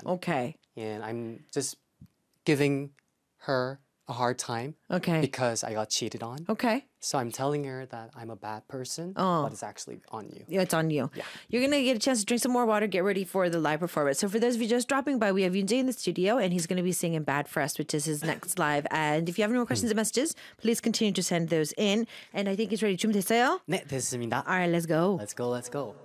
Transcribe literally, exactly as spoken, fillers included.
Okay. And I'm just giving her a hard time Okay. because I got cheated on. Okay. So I'm telling her that I'm a bad person, Oh. but it's actually on you. Yeah, it's on you. Yeah. You're going to get a chance to drink some more water, get ready for the live performance. So for those of you just dropping by, we have Yoonjae in the studio, and he's going to be singing Bad for Us, which is his next live. And if you have any more questions or messages, please continue to send those in. And I think he's ready. 준비됐어요? 네, 됐습니다. All right, let's go. Let's go, let's go.